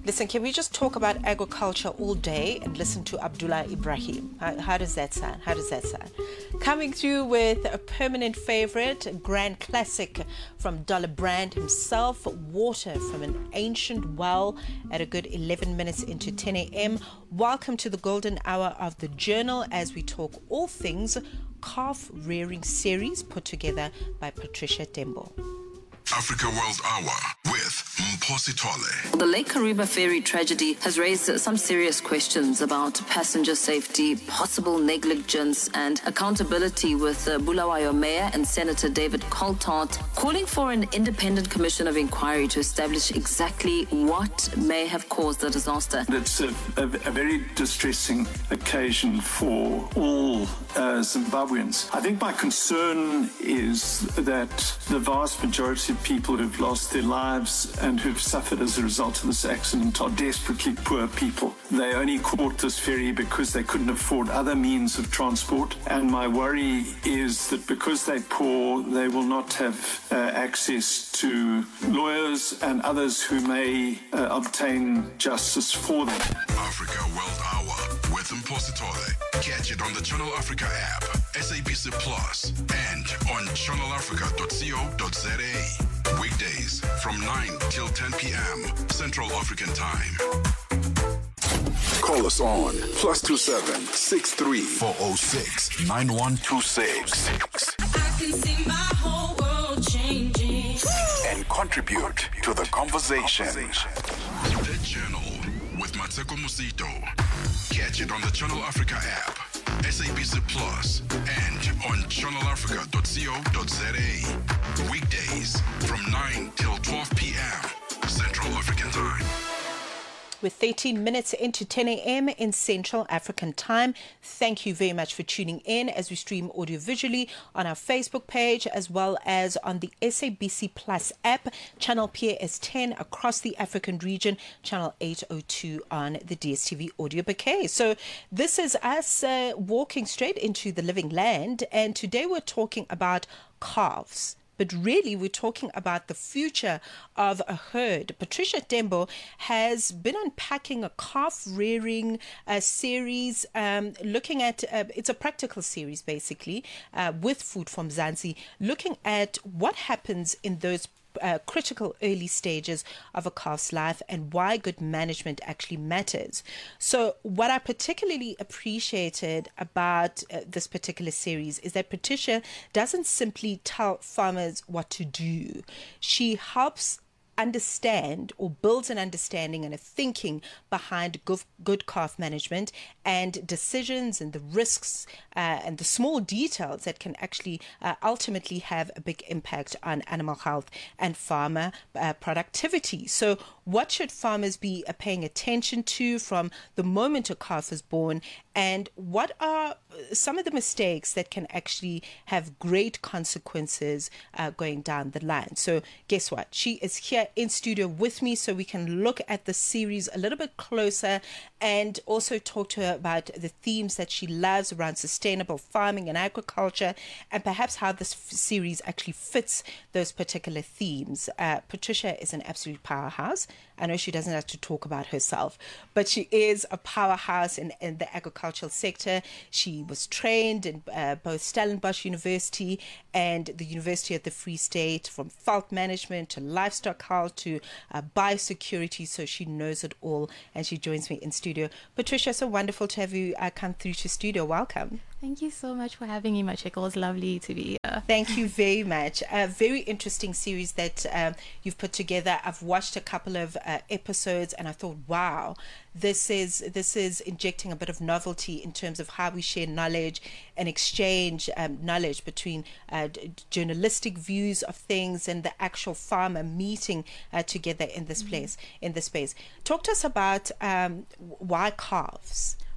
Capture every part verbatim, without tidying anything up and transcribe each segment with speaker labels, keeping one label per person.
Speaker 1: Listen, can we just talk about agriculture all day and listen to Abdullah Ibrahim? How, how does that sound? How does that sound? Coming through with a permanent favorite, a grand classic from Dollar Brand himself, Water from an Ancient Well at a good eleven minutes into ten a.m. Welcome to the golden hour of the Journal as we talk all things calf rearing series put together by Patricia Tembo.
Speaker 2: Africa World Hour with Mphosi Tole.
Speaker 3: The Lake Kariba ferry tragedy has raised some serious questions about passenger safety, possible negligence and accountability, with uh, Bulawayo Mayor and Senator David Coltart calling for an independent commission of inquiry to establish exactly what may have caused the disaster.
Speaker 4: It's a, a, a very distressing occasion for all uh, Zimbabweans. I think my concern is that the vast majority of people who've lost their lives and who've suffered as a result of this accident are desperately poor people. They only caught this ferry because they couldn't afford other means of transport. And my worry is that because they're poor, they will not have uh, access to lawyers and others who may uh, obtain justice for them.
Speaker 2: Africa World Hour with Mphosi Tole. Catch it on the Channel Africa app, S A B C Plus, and on channel africa dot co dot za. Weekdays from nine till ten p.m. Central African Time.
Speaker 5: Call us on plus two seven six three four zero six nine one two six.
Speaker 6: I can see my whole world changing.
Speaker 5: And contribute to the conversation.
Speaker 2: The Journal with Mateko Musito. Catch it on the Channel Africa app, S A B C Plus, and on channel africa dot co dot za. Weekdays from nine till twelve p.m. Central African Time.
Speaker 1: With thirteen minutes into ten a.m. in Central African Time. Thank you very much for tuning in as we stream audio-visually on our Facebook page as well as on the S A B C Plus app, Channel P S ten across the African region, Channel eight oh two on the D S T V audio bouquet. So this is us uh, walking straight into the living land, and today we're talking about calves. But really, we're talking about the future of a herd. Patricia Tembo has been unpacking a calf rearing uh, series, um, looking at, uh, it's a practical series basically, uh, with Food for Mzansi, looking at what happens in those Uh, critical early stages of a calf's life and why good management actually matters. So what I particularly appreciated about uh, this particular series is that Patricia doesn't simply tell farmers what to do. She helps understand or builds an understanding and a thinking behind good, good calf management and decisions and the risks uh, and the small details that can actually uh, ultimately have a big impact on animal health and farmer uh, productivity. So what should farmers be uh, paying attention to from the moment a calf is born, and what are some of the mistakes that can actually have great consequences uh, going down the line? So guess what? She is here in studio with me so we can look at the series a little bit closer and also talk to her about the themes that she loves around sustainable farming and agriculture, and perhaps how this f- series actually fits those particular themes. Uh, Patricia is an absolute powerhouse. I know she doesn't have to talk about herself, but she is a powerhouse in, in the agricultural sector. She was trained in uh, both Stellenbosch University and the University of the Free State, from fault management to livestock health to uh, biosecurity, so she knows it all, and she joins me in studio. Patricia, so wonderful to have you uh, come through to studio. Welcome.
Speaker 7: Thank you so much for having me, Machiko. It's lovely to be here.
Speaker 1: Thank you very much. A very interesting series that um, you've put together. I've watched a couple of uh, episodes and I thought, wow, this is this is injecting a bit of novelty in terms of how we share knowledge and exchange um, knowledge between uh, d- journalistic views of things and the actual farmer meeting uh, together in this place, in this space. Talk to us about um, why calves.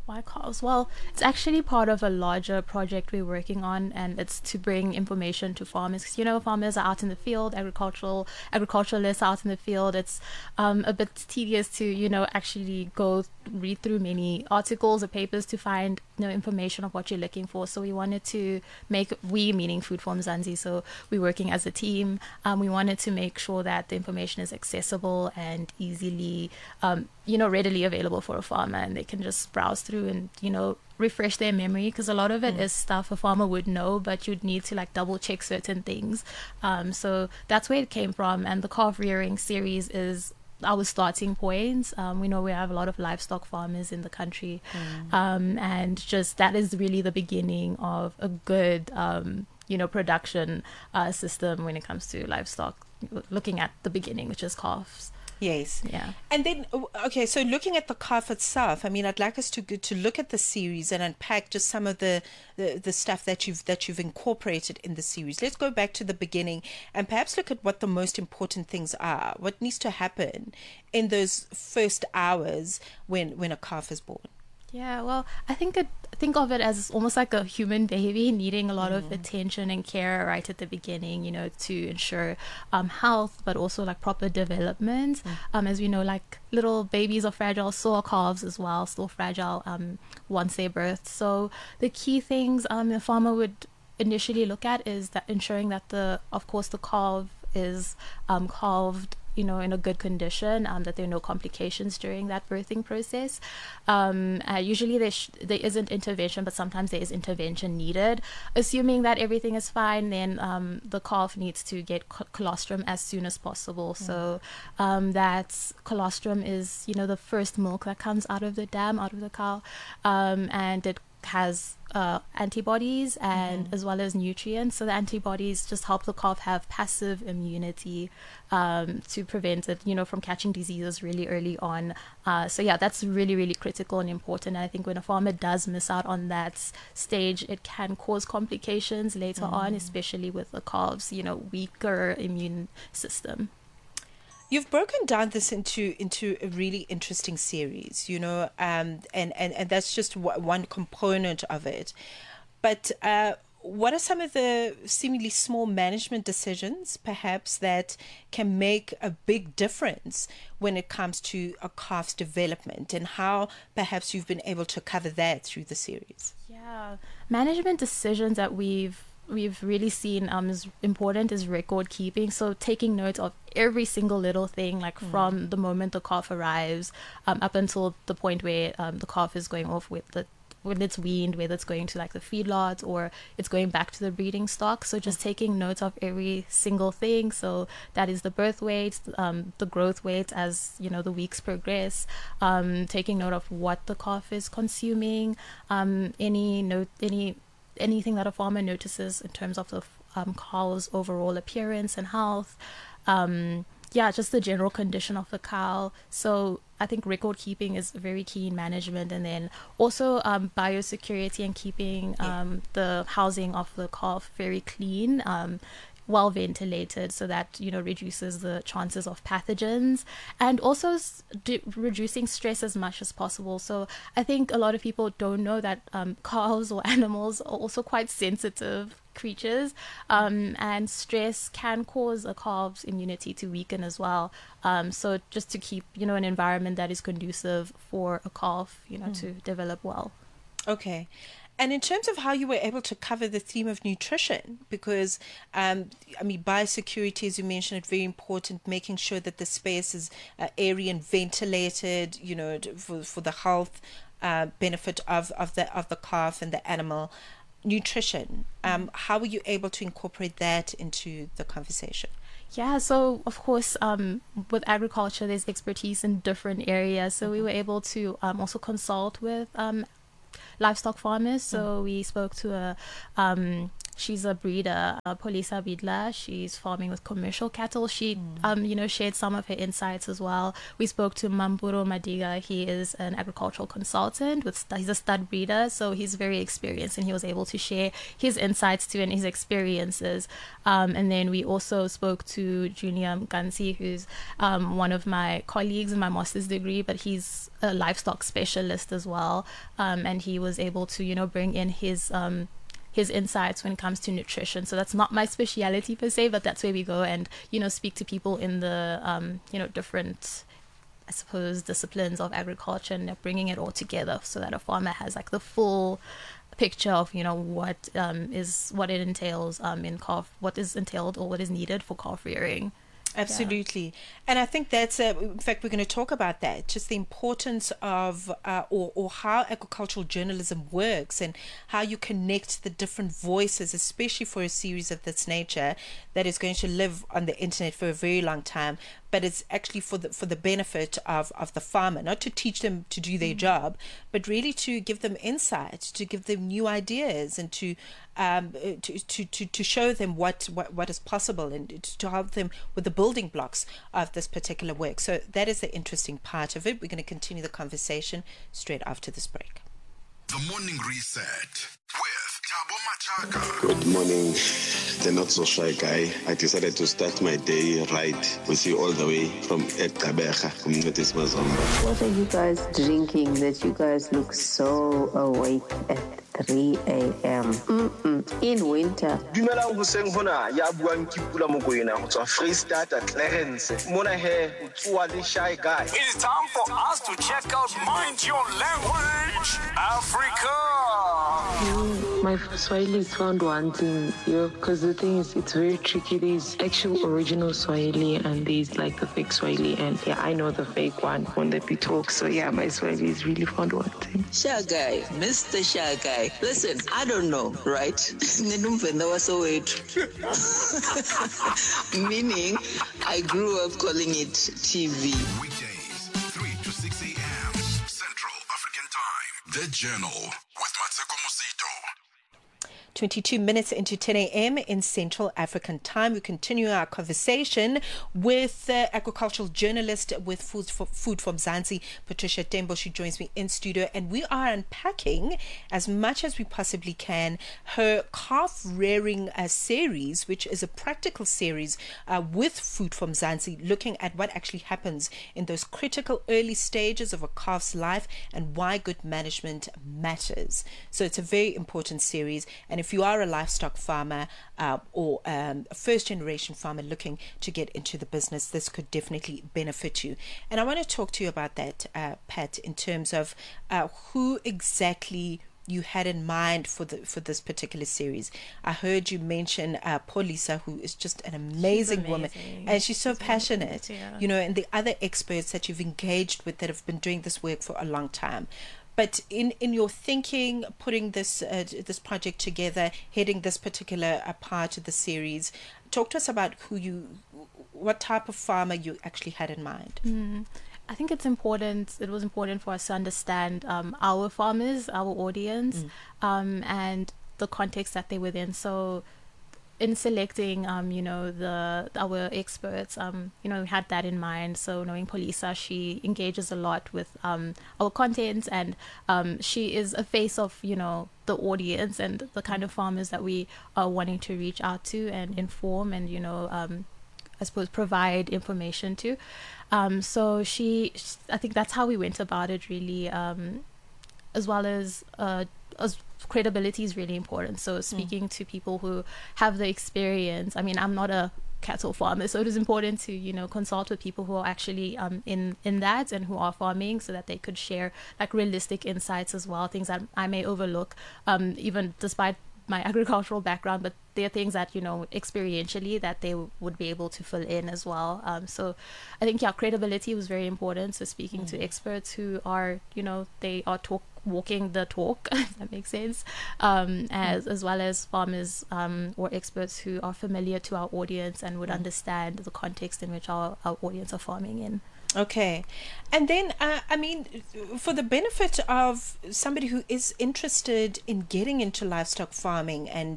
Speaker 7: Why calves? Well, it's actually part of a larger project we're working on, and it's to bring information to farmers. 'Cause, you know, farmers are out in the field, agricultural agriculturalists are out in the field. It's um, a bit tedious to, you know, actually go read through many articles or papers to find, you know, information of what you're looking for. So we wanted to make, we meaning Food for Mzansi, so we're working as a team. Um, we wanted to make sure that the information is accessible and easily, um, you know, readily available for a farmer, and they can just browse through and, you know, refresh their memory, because a lot of it mm. is stuff a farmer would know, but you'd need to like double check certain things. Um, so that's where it came from. And the calf rearing series is our starting point. Um, we know we have a lot of livestock farmers in the country, mm. um, and just that is really the beginning of a good, um, you know, production uh, system when it comes to livestock, looking at the beginning, which is calves.
Speaker 1: Yes.
Speaker 7: Yeah.
Speaker 1: And then, okay, so looking at the calf itself, I mean, I'd like us to to look at the series and unpack just some of the, the, the stuff that you've that you've incorporated in the series. Let's go back to the beginning and perhaps look at what the most important things are. What needs to happen in those first hours when when a calf is born?
Speaker 7: Yeah, well, I think it, think of it as almost like a human baby needing a lot mm. of attention and care right at the beginning, you know, to ensure um, health, but also like proper development. Mm. Um, as we know, like little babies are fragile, so are calves as well, still fragile um, once they're birthed. So the key things um, a farmer would initially look at is that ensuring that the, of course, the calf is um, calved, you know, in a good condition, um, that there are no complications during that birthing process. Um, uh, usually there, sh- there isn't intervention, but sometimes there is intervention needed. Assuming that everything is fine, then um, the calf needs to get co- colostrum as soon as possible. Mm. So um, that colostrum is, you know, the first milk that comes out of the dam, out of the cow, um, and it has uh, antibodies and mm-hmm. as well as nutrients. So the antibodies just help the calf have passive immunity um, to prevent it, you know, from catching diseases really early on. Uh, so yeah, that's really, really critical and important. And I think when a farmer does miss out on that stage, it can cause complications later mm-hmm. on, especially with the calf's, you know, weaker immune system.
Speaker 1: You've broken down this into into a really interesting series, you know, um, and, and, and that's just w- one component of it. But uh, what are some of the seemingly small management decisions, perhaps, that can make a big difference when it comes to a calf's development, and how perhaps you've been able to cover that through the series?
Speaker 7: Yeah, management decisions that we've we've really seen um is important is record keeping. So taking note of every single little thing, like mm. from the moment the calf arrives um up until the point where um the calf is going off with the when it's weaned, whether it's going to like the feedlot or it's going back to the breeding stock. So just mm. taking note of every single thing. So that is the birth weight, um, the growth weight as, you know, the weeks progress, um, taking note of what the calf is consuming, um, any note, any anything that a farmer notices in terms of the um, cow's overall appearance and health. Um, yeah, just the general condition of the cow. So I think record keeping is very key in management, and then also um, biosecurity and keeping um, the housing of the calf very clean, um, well ventilated, so that, you know, reduces the chances of pathogens, and also s- d- reducing stress as much as possible. So I think a lot of people don't know that um, cows or animals are also quite sensitive creatures, um, and stress can cause a calf's immunity to weaken as well. Um, so just to keep, you know, an environment that is conducive for a calf, you know, mm. to develop well.
Speaker 1: Okay. And in terms of how you were able to cover the theme of nutrition, because, um, I mean, biosecurity, as you mentioned, it's very important, making sure that the space is uh, airy and ventilated, you know, for, for the health uh, benefit of, of, the, of the calf and the animal. Nutrition, um, how were you able to incorporate that into the conversation?
Speaker 7: Yeah, so of course, um, with agriculture, there's expertise in different areas. So mm-hmm. we were able to um, also consult with um, livestock farmers. So mm. we spoke to a um, she's a breeder, uh, Polisa Bidla. She's farming with commercial cattle. She, mm. um, you know, shared some of her insights as well. We spoke to Mampuro Madiga. He is an agricultural consultant. With he's a stud breeder, so he's very experienced, and he was able to share his insights too and his experiences. Um, and then we also spoke to Junior Mgansi, who's um, one of my colleagues in my master's degree, but he's a livestock specialist as well. Um, and he was able to, you know, bring in his um, his insights when it comes to nutrition. So that's not my speciality per se, but that's where we go and, you know, speak to people in the, um, you know, different, I suppose, disciplines of agriculture, and bringing it all together so that a farmer has like the full picture of, you know, what um, is, what it entails um, in calf, what is entailed or what is needed for calf rearing.
Speaker 1: Absolutely. Yeah. And I think that's, uh, in fact, we're going to talk about that, just the importance of, uh, or, or how agricultural journalism works and how you connect the different voices, especially for a series of this nature that is going to live on the internet for a very long time. But it's actually for the for the benefit of, of the farmer, not to teach them to do their mm. job, but really to give them insight, to give them new ideas, and to um to to, to, to show them what, what, what is possible, and to help them with the building blocks of this particular work. So that is the interesting part of it. We're going to continue the conversation straight after this break.
Speaker 2: The Morning Reset with Thabo Machaka.
Speaker 8: Good morning, the not so shy guy. I decided to start my day right with you all the way from Ekabecha, from Notis Mazomba.
Speaker 9: What are you guys drinking that you guys look so awake at three a.m. Mm-mm. In winter?
Speaker 10: Dumelang hoseng hona ya buang ke Pula Mokoena go tswa Freestata Clarence. Mona he utswa le shy guy.
Speaker 11: It is time for us to check out Mind Your Language Africa.
Speaker 12: Mm, my Swahili is found wanting, yo, because the thing is, it's very tricky. There's actual original Swahili and there's like the fake Swahili, and yeah, I know the fake one when they be talk. So yeah, my Swahili is really found wanting.
Speaker 13: Shy guy, Mister Shy guy. Listen, I don't know, right? Meaning, I grew up calling it T V.
Speaker 2: Weekdays, three to six a.m. Central African Time. The Journal with Mateko Musito.
Speaker 1: twenty-two minutes into ten a.m. in Central African Time. We continue our conversation with uh, agricultural journalist with Food for, Food from Mzansi, Patricia Tembo. She joins me in studio, and we are unpacking as much as we possibly can her calf rearing uh, series, which is a practical series uh, with Food from Mzansi, looking at what actually happens in those critical early stages of a calf's life and why good management matters. So it's a very important series, and if If you are a livestock farmer uh, or um, a first generation farmer looking to get into the business, this could definitely benefit you. And I want to talk to you about that, uh, Pat, in terms of uh, who exactly you had in mind for the for this particular series. I heard you mention uh, Polisa, who is just an amazing, amazing. woman, and she's so she's passionate, yeah. you know, and the other experts that you've engaged with that have been doing this work for a long time. But in, in your thinking, putting this uh, this project together, heading this particular uh, part of the series, talk to us about who you, what type of farmer you actually had in mind.
Speaker 7: Mm. I think it's important, it was important for us to understand um, our farmers, our audience, mm. um, and the context that they were in. So in selecting, um, you know, the our experts, um, you know, we had that in mind. So knowing Polisa, she engages a lot with um, our content, and um, she is a face of, you know, the audience and the kind of farmers that we are wanting to reach out to and inform and, you know, um, I suppose provide information to. Um, so she, I think that's how we went about it, really, um, as well as uh, as credibility is really important. So speaking mm. to people who have the experience. I mean, I'm not a cattle farmer, so it is important to, you know, consult with people who are actually um in in that and who are farming, so that they could share like realistic insights as well, things that I may overlook, um even despite my agricultural background, but there are things that, you know, experientially that they w- would be able to fill in as well. Um, so I think, yeah, credibility was very important. So speaking mm. to experts who are, you know, they are talk walking the talk, if that makes sense, um, as mm. as well as farmers um, or experts who are familiar to our audience and would mm. understand the context in which our, our audience are farming in.
Speaker 1: Okay. And then, uh, I mean, for the benefit of somebody who is interested in getting into livestock farming and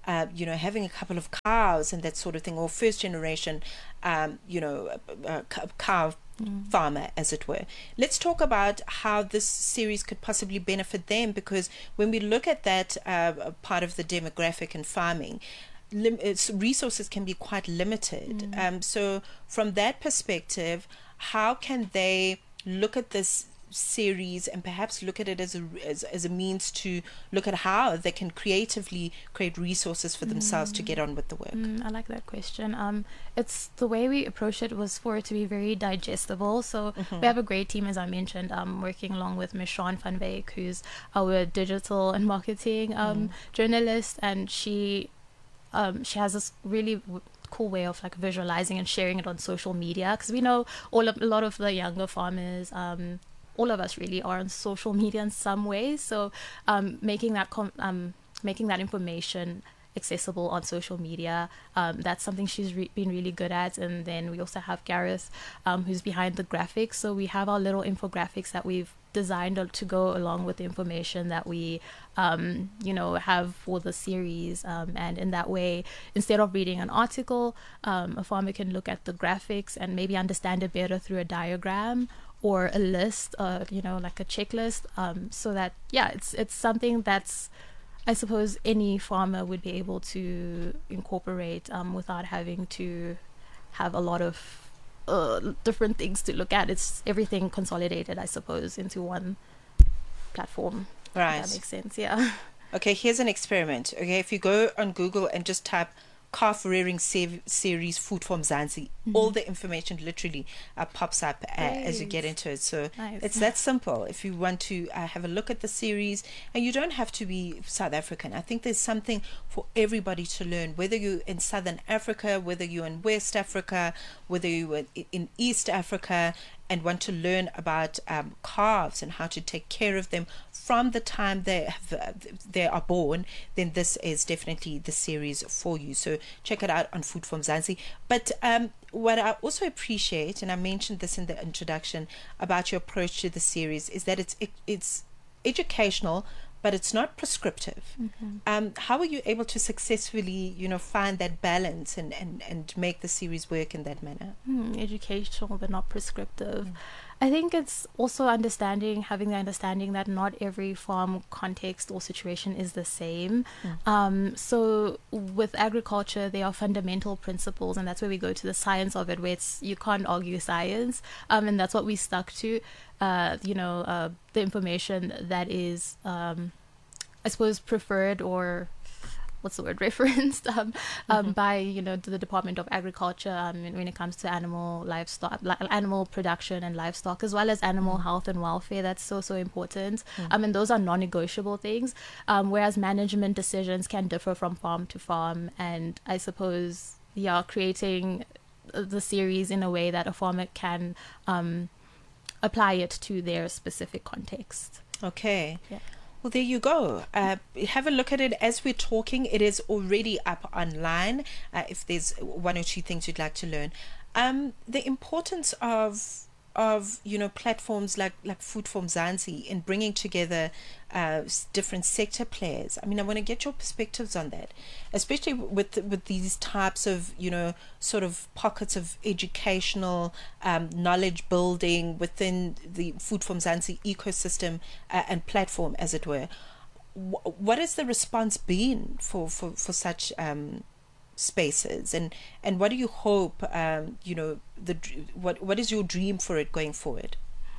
Speaker 1: uh, you know, having a couple of cows and that sort of thing, or first generation, um, you know, uh, cow Mm. farmer, as it were. Let's talk about how this series could possibly benefit them, because when we look at that uh, part of the demographic in farming, lim- it's, resources can be quite limited. Mm. Um, so from that perspective, how can they look at this series and perhaps look at it as a as, as a means to look at how they can creatively create resources for themselves mm. to get on with the work?
Speaker 7: Mm, I like that question. Um, it's the way we approached it was for it to be very digestible. So mm-hmm. we have a great team, as I mentioned, um, working along with Miz Sean van Wyk, who's our digital and marketing um, mm. journalist, and she um, she has this really w- cool way of like visualizing and sharing it on social media, because we know all of, a lot of the younger farmers, um, all of us really are on social media in some way. So um, making that com- um, making that information accessible on social media, um, that's something she's re- been really good at. And then we also have Gareth, um, who's behind the graphics. So we have our little infographics that we've designed to go along with the information that we um, you know have for the series, um, and in that way, instead of reading an article, um, a farmer can look at the graphics and maybe understand it better through a diagram or a list, uh, you know, like a checklist, um, so that, yeah, it's it's something that's, I suppose, any farmer would be able to incorporate um, without having to have a lot of uh, different things to look at. It's everything consolidated, I suppose, into one platform.
Speaker 1: Right.
Speaker 7: If that makes sense, yeah.
Speaker 1: Okay, here's an experiment. Okay, if you go on Google and just type calf rearing se- series Food for Mzansi, mm-hmm. all the information literally uh, pops up uh, as you get into it. So
Speaker 7: nice.
Speaker 1: It's that simple. If you want to uh, have a look at the series, and you don't have to be South African. I think there's something for everybody to learn, whether you're in Southern Africa, whether you're in West Africa, whether you're in East Africa, and want to learn about um, calves and how to take care of them from the time they have, uh, they are born, then this is definitely the series for you. So check it out on Food for Mzansi. But um, what I also appreciate, and I mentioned this in the introduction about your approach to the series, is that it's it, it's educational, but it's not prescriptive. Mm-hmm. Um, how are you able to successfully, you know, find that balance and, and, and make the series work in that manner?
Speaker 7: Mm, educational, but not prescriptive. Mm. I think it's also understanding, having the understanding that not every farm context or situation is the same. Mm. Um, so with agriculture, there are fundamental principles, and that's where we go to the science of it, where it's, you can't argue science. Um, and that's what we stuck to. Uh, you know, uh, the information that is, um, I suppose, preferred or what's the word, referenced um, um, mm-hmm. by, you know, the Department of Agriculture um, when it comes to animal livestock, li- animal production and livestock, as well as animal mm. health and welfare. That's so, so important. Mm. Um, and those are non-negotiable things, um, whereas management decisions can differ from farm to farm. And I suppose, yeah, creating the series in a way that a farmer can um, apply it to their specific context.
Speaker 1: Okay.
Speaker 7: Yeah.
Speaker 1: Well, there you go. Uh, have a look at it as we're talking. It is already up online. Uh, if there's one or two things you'd like to learn, um, the importance of of you know platforms like like Food for Mzansi in bringing together uh, different sector players. I mean, I want to get your perspectives on that, especially with with these types of you know sort of pockets of educational um, knowledge building within the Food for Mzansi ecosystem uh, and platform, as it were. W- what has the response been for for for such um, spaces, and and what do you hope um you know the what what is your dream for it going forward?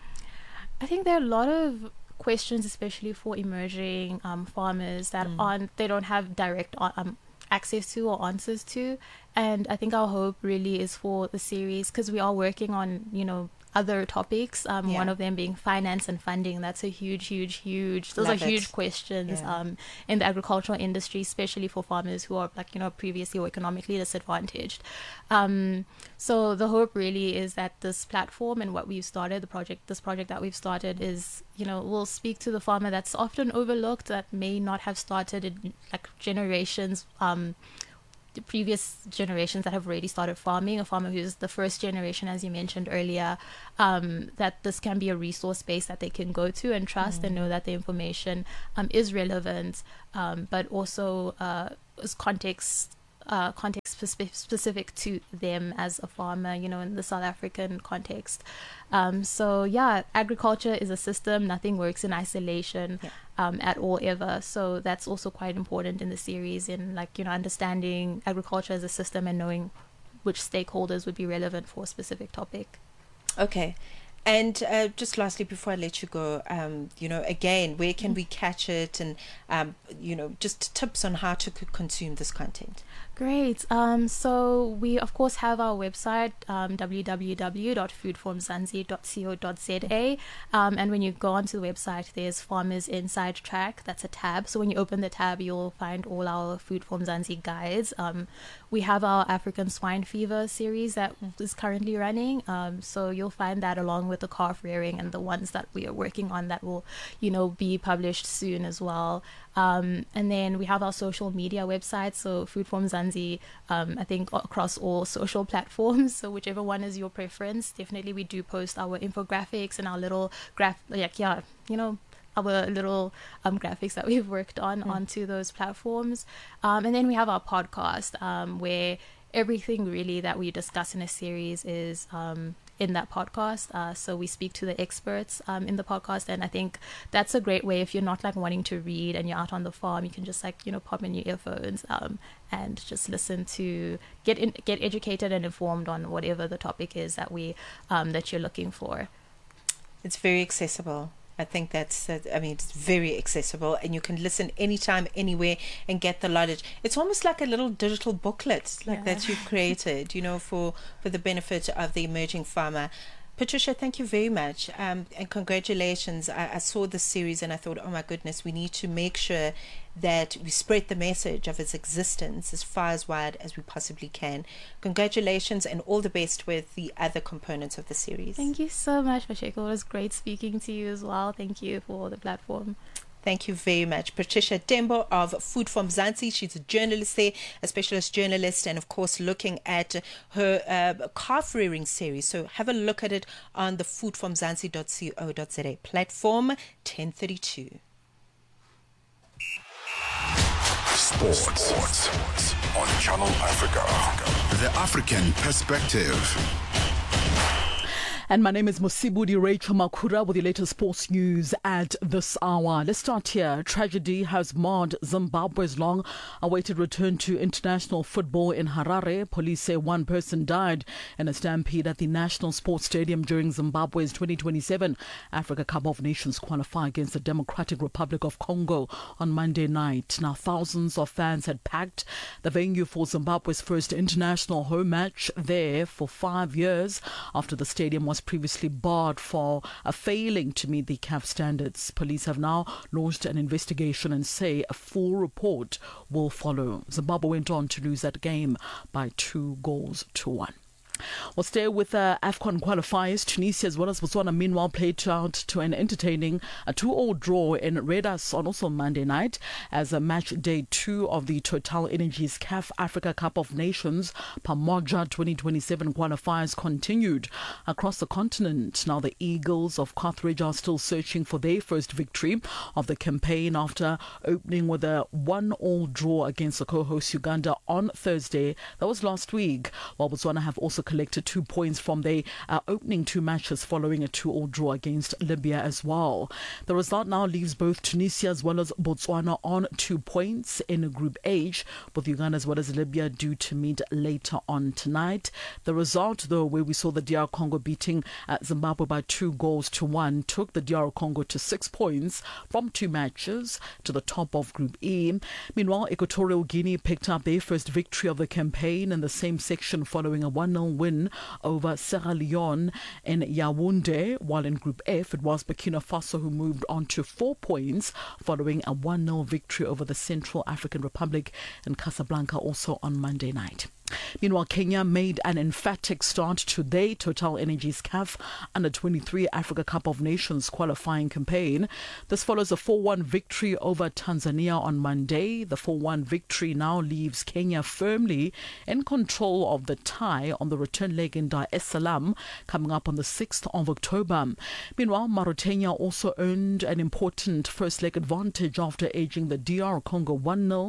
Speaker 7: I think there are a lot of questions, especially for emerging um farmers, that mm. aren't they don't have direct um access to or answers to. And I think our hope really is for the series, because we are working on you know other topics, um, yeah. one of them being finance and funding. That's a huge, huge, huge, those Love are it. huge questions yeah. um, in the agricultural industry, especially for farmers who are like, you know, previously or economically disadvantaged. Um, so the hope really is that this platform and what we've started, the project, this project that we've started is, you know, will speak to the farmer that's often overlooked, that may not have started in like generations, um, the previous generations that have already started farming, a farmer who's the first generation, as you mentioned earlier, um, that this can be a resource base that they can go to and trust mm. and know that the information um, is relevant, um, but also uh, is context uh, context spe- specific to them as a farmer, you know, in the South African context. Um, so yeah, agriculture is a system. Nothing works in isolation yeah. um, at all ever. So that's also quite important in the series, in like, you know, understanding agriculture as a system and knowing which stakeholders would be relevant for a specific topic.
Speaker 1: Okay. And uh, just lastly, before I let you go, um, you know, again, where can we catch it, and, um, you know, just tips on how to c- consume this content?
Speaker 7: Great. Um, so we, of course, have our website, um, w w w dot food for mzansi dot co dot z a. Um, and when you go onto the website, there's Farmers Inside Track. That's a tab. So when you open the tab, you'll find all our Food for Mzansi guides. Um, we have our African Swine Fever series that is currently running. Um, so you'll find that along with the calf rearing and the ones that we are working on that will, you know, be published soon as well. Um, and then we have our social media website, so Food for Mzansi, um, I think across all social platforms. So whichever one is your preference, definitely we do post our infographics and our little graph, like yeah, you know, our little um, graphics that we've worked on mm. onto those platforms. Um, and then we have our podcast, um, where everything really that we discuss in a series is um, in that podcast. Uh, so we speak to the experts um, in the podcast, and I think that's a great way if you're not like wanting to read and you're out on the farm, you can just like, you know, pop in your earphones um, and just listen to get in, get educated and informed on whatever the topic is that we um, that you're looking for.
Speaker 1: It's very accessible. I think that's, uh, I mean, it's very accessible, and you can listen anytime, anywhere, and get the knowledge. It's almost like a little digital booklet, like yeah. that you've created, you know, for, for the benefit of the emerging farmer. Patricia, thank you very much, um, and congratulations. I, I saw this series and I thought, oh my goodness, we need to make sure that we spread the message of its existence as far as wide as we possibly can. Congratulations and all the best with the other components of the series.
Speaker 7: Thank you so much, Masheko. It was great speaking to you as well. Thank you for the platform.
Speaker 1: Thank you very much. Patricia Tembo of Food for Mzansi. She's a journalist there, a specialist journalist, and of course looking at her uh, calf rearing series. So have a look at it on the food for mzansi dot co dot z a platform. ten thirty-two.
Speaker 2: Sports. Sports on Channel Africa. The African Perspective.
Speaker 14: And my name is Musibudi Rachel Makura with the latest sports news at this hour. Let's start here. Tragedy has marred Zimbabwe's long-awaited return to international football in Harare. Police say one person died in a stampede at the National Sports Stadium during Zimbabwe's twenty twenty-seven Africa Cup of Nations qualify against the Democratic Republic of Congo on Monday night. Now, thousands of fans had packed the venue for Zimbabwe's first international home match there for five years after the stadium was previously barred for a failing to meet the C A F standards. Police have now launched an investigation and say a full report will follow. Zimbabwe went on to lose that game by two goals to one. We'll stay with uh, AFCON qualifiers. Tunisia as well as Botswana meanwhile played out to an entertaining a two-all draw in Redas on also Monday night as a match day two of the Total Energies C A F Africa Cup of Nations Pamoja twenty twenty-seven qualifiers continued across the continent. Now the Eagles of Carthage are still searching for their first victory of the campaign after opening with a one-all draw against the co-host Uganda on Thursday. That was last week, while Botswana have also collected two points from their uh, opening two matches following a two-all draw against Libya as well. The result now leaves both Tunisia as well as Botswana on two points in Group H, with Uganda as well as Libya due to meet later on tonight. The result, though, where we saw the D R Congo beating uh, Zimbabwe by two goals to one, took the D R Congo to six points from two matches to the top of Group E. Meanwhile, Equatorial Guinea picked up their first victory of the campaign in the same section following a one-nil win over Sierra Leone in Yaoundé, while in Group F it was Burkina Faso who moved on to four points following a one-nil victory over the Central African Republic in Casablanca also on Monday night. Meanwhile, Kenya made an emphatic start to their Total Energies C A F Under twenty-three Africa Cup of Nations qualifying campaign. This follows a four one victory over Tanzania on Monday. The four one victory now leaves Kenya firmly in control of the tie on the return leg in Dar es Salaam coming up on the sixth of October. Meanwhile, Mauritania also earned an important first leg advantage after edging the D R Congo one nil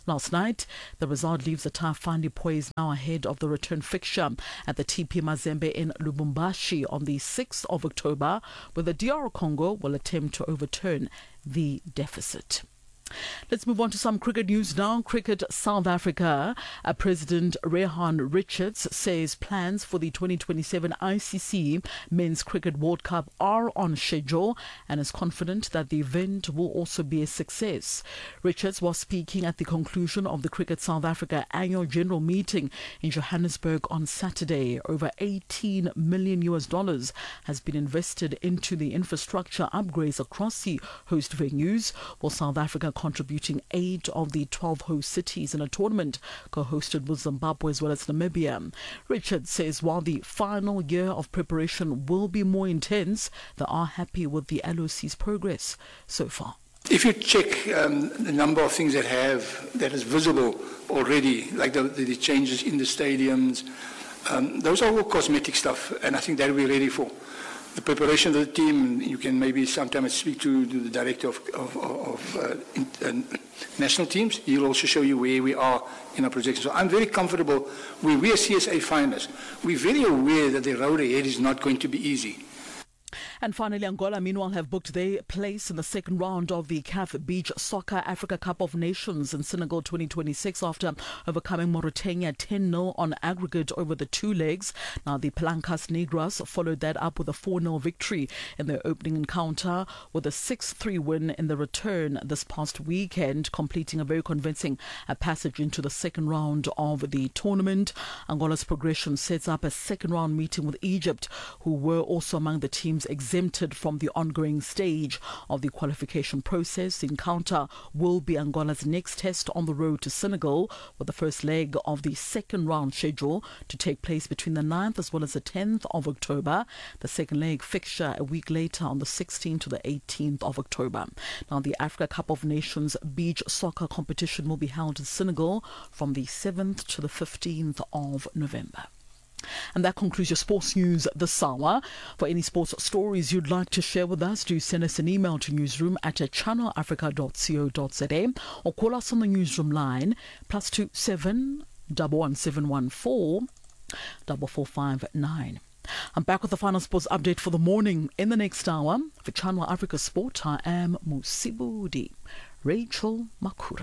Speaker 14: last night. The result leaves the tie finally poised now ahead of the return fixture at the T P Mazembe in Lubumbashi on the sixth of October, where the D R Congo will attempt to overturn the deficit. Let's move on to some cricket news now. Cricket South Africa. Uh, President Rehan Richards says plans for the twenty twenty-seven I C C Men's Cricket World Cup are on schedule and is confident that the event will also be a success. Richards was speaking at the conclusion of the Cricket South Africa annual general meeting in Johannesburg on Saturday. Over eighteen million U S dollars has been invested into the infrastructure upgrades across the host venues, while South Africa contributing eight of the twelve host cities in a tournament co-hosted with Zimbabwe as well as Namibia. Richards says while the final year of preparation will be more intense, they are happy with the L O C's progress so far.
Speaker 15: If you check um, the number of things that have that is visible already, like the, the changes in the stadiums, um, those are all cosmetic stuff, and I think that we're ready for. The preparation of the team, you can maybe sometimes speak to, to the director of, of, of uh, in, uh, national teams. He'll also show you where we are in our projection. So I'm very comfortable. We, we are C S A finalists. We're very aware that the road ahead is not going to be easy.
Speaker 14: And finally, Angola, meanwhile, have booked their place in the second round of the C A F Beach Soccer Africa Cup of Nations in Senegal twenty twenty-six after overcoming Mauritania ten nil on aggregate over the two legs. Now, the Palancas Negras followed that up with a four nil victory in their opening encounter with a six three win in the return this past weekend, completing a very convincing uh, passage into the second round of the tournament. Angola's progression sets up a second round meeting with Egypt, who were also among the teams exempted from the ongoing stage of the qualification process. The encounter will be Angola's next test on the road to Senegal, with the first leg of the second round schedule to take place between the ninth as well as the tenth of October. The second leg fixture a week later on the sixteenth to the eighteenth of October. Now, the Africa Cup of Nations beach soccer competition will be held in Senegal from the seventh to the fifteenth of November. And that concludes your sports news this hour. For any sports stories you'd like to share with us, do send us an email to newsroom at channel africa dot co dot za or call us on the newsroom line plus two seven one one seven one four four four five nine. I'm back with the final sports update for the morning in the next hour. For Channel Africa Sport, I am Musibudi Rachel Makura.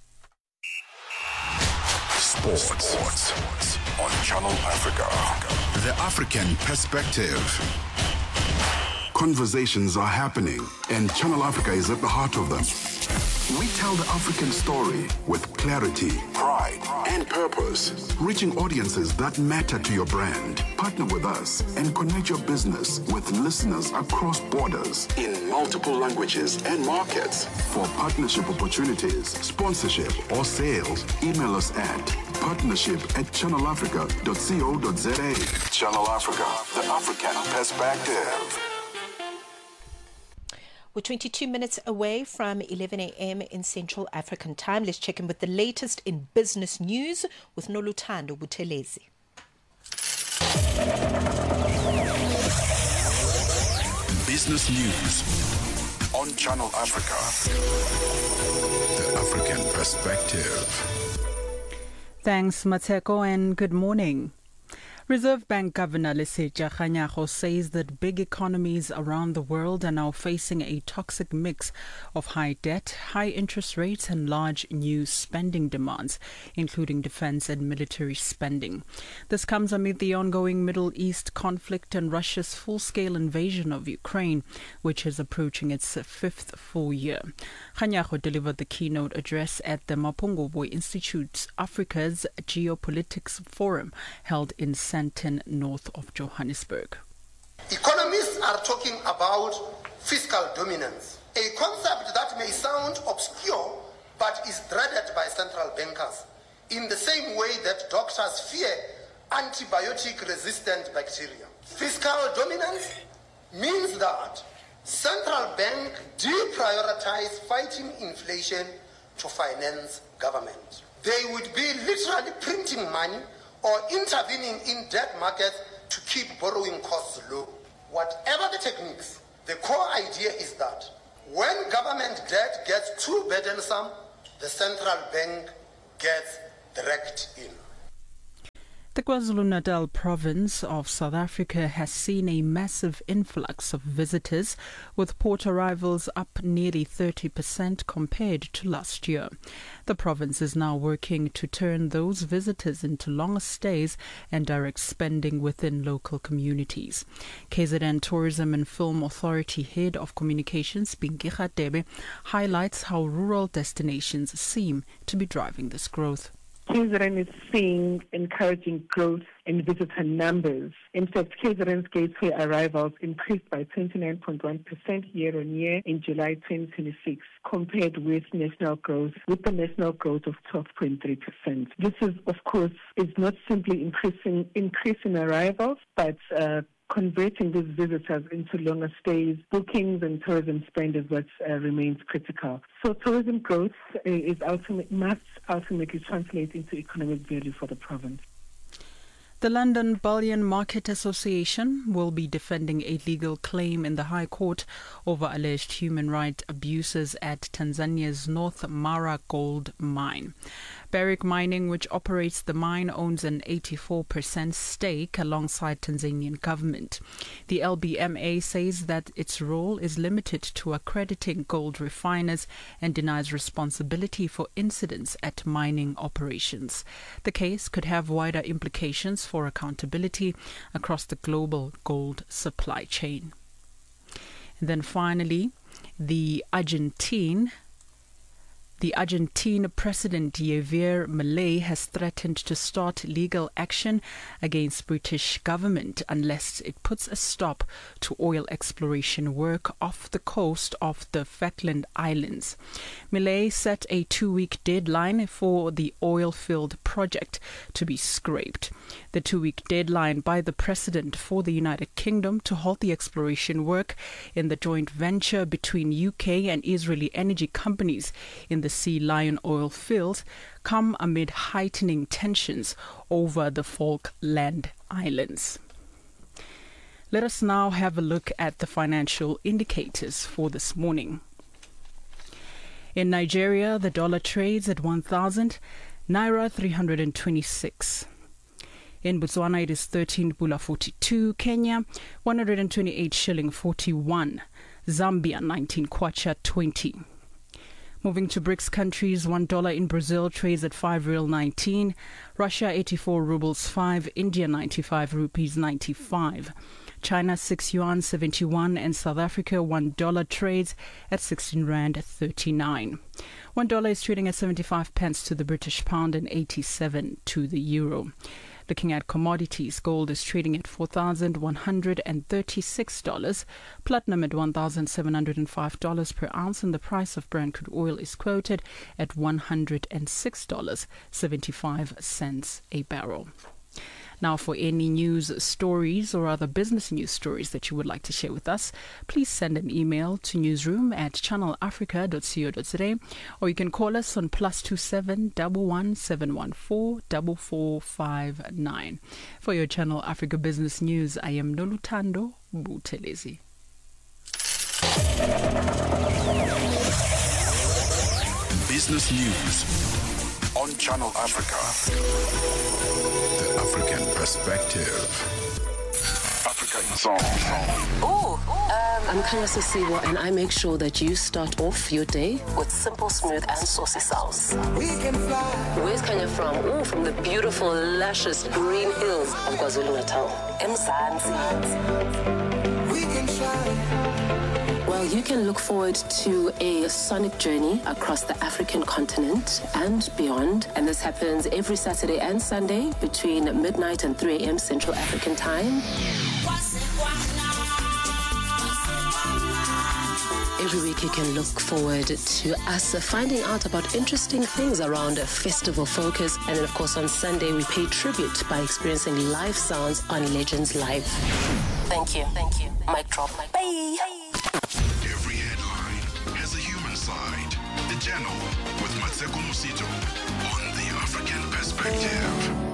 Speaker 2: Sports. Sports on Channel Africa. The African perspective. Conversations are happening, and Channel Africa is at the heart of them. We tell the African story with clarity, pride, and purpose, reaching audiences that matter to your brand. Partner with us and connect your business with listeners across borders in multiple languages and markets. For partnership opportunities, sponsorship, or sales, email us at partnership at channel africa dot co dot za. Channel Africa, the African perspective.
Speaker 1: We're twenty-two minutes away from eleven a.m. in Central African Time. Let's check in with the latest in business news with Noluthando Buthelezi.
Speaker 2: Business news on Channel Africa. The African perspective.
Speaker 16: Thanks, Mateko, and good morning. Reserve Bank Governor Lesetja Kganyago says that big economies around the world are now facing a toxic mix of high debt, high interest rates and large new spending demands, including defense and military spending. This comes amid the ongoing Middle East conflict and Russia's full-scale invasion of Ukraine, which is approaching its fifth full year. Kganyago delivered the keynote address at the Mapungoboy Institute's Africa's Geopolitics Forum held in Sandton, north of Johannesburg.
Speaker 17: Economists are talking about fiscal dominance, a concept that may sound obscure but is dreaded by central bankers, in the same way that doctors fear antibiotic-resistant bacteria. Fiscal dominance means that central banks deprioritize fighting inflation to finance government. They would be literally printing money or intervening in debt markets to keep borrowing costs low. Whatever the techniques, the core idea is that when government debt gets too burdensome, the central bank gets dragged in.
Speaker 16: The KwaZulu-Natal province of South Africa has seen a massive influx of visitors, with port arrivals up nearly thirty percent compared to last year. The province is now working to turn those visitors into longer stays and direct spending within local communities. K Z N Tourism and Film Authority Head of Communications, Pinky Radebe, highlights how rural destinations seem to be driving this growth.
Speaker 18: K Z N is seeing encouraging growth in visitor numbers. In fact, K Z N's gateway arrivals increased by twenty-nine point one percent year on year in July twenty twenty-six, compared with national growth, with the national growth of twelve point three percent. This is, of course, is not simply increasing increasing arrivals, but uh, converting these visitors into longer stays, bookings and tourism spend is what uh, remains critical. So tourism growth uh, is ultimate, must ultimately translate into economic value for the province.
Speaker 16: The London Bullion Market Association will be defending a legal claim in the High Court over alleged human rights abuses at Tanzania's North Mara gold mine. Barrick Mining, which operates the mine, owns an eighty-four percent stake alongside Tanzanian government. The L B M A says that its role is limited to accrediting gold refiners and denies responsibility for incidents at mining operations. The case could have wider implications for accountability across the global gold supply chain. And then finally, the Argentine The Argentine President Javier Milei has threatened to start legal action against British government unless it puts a stop to oil exploration work off the coast of the Falkland Islands. Milei set a two-week deadline for the oil-filled project to be scrapped. The two-week deadline by the President for the United Kingdom to halt the exploration work in the joint venture between U K and Israeli energy companies in the Sea Lion oil fields come amid heightening tensions over the Falkland Islands. Let us now have a look at the financial indicators for this morning. In Nigeria, the dollar trades at one thousand naira three hundred twenty-six. In Botswana, it is thirteen pula forty-two. Kenya, one hundred twenty-eight shilling forty-one. Zambia, nineteen kwacha twenty. Moving to BRICS countries, one dollar in Brazil trades at five real nineteen. Russia, eighty-four rubles five. India, ninety-five rupees ninety-five. China, six yuan seventy-one. And South Africa, one dollar trades at sixteen rand thirty-nine. One dollar is trading at seventy-five pence to the British pound and eighty-seven to the euro. Looking at commodities, gold is trading at four thousand one hundred thirty-six dollars, platinum at one thousand seven hundred five dollars per ounce, and the price of Brent crude oil is quoted at one hundred six dollars and seventy-five cents a barrel. Now, for any news stories or other business news stories that you would like to share with us, please send an email to newsroom at channel africa dot co dot za, or you can call us on plus two seven one one seven one four four four five nine. For your Channel Africa Business News, I am Nolutando Buthelezi.
Speaker 2: Business News on Channel Africa. The African perspective. African song.
Speaker 19: Oh, um, I'm Kanya Sisiwa, and I make sure that you start off your day with simple, smooth, and saucy sounds. We can fly. Where's Kanya from? Oh, from the beautiful, luscious green hills of KwaZulu-Natal. Mzansi. We can fly. Well, you can look forward to a sonic journey across the African continent and beyond. And this happens every Saturday and Sunday between midnight and three a.m. Central African Time. Every week you can look forward to us finding out about interesting things around Festival Focus. And then, of course, on Sunday we pay tribute by experiencing live sounds on Legends Live. Thank you. Thank you. Mic drop. Bye.
Speaker 2: Every headline has a human side. The Channel with Matseko Musito on The African Perspective.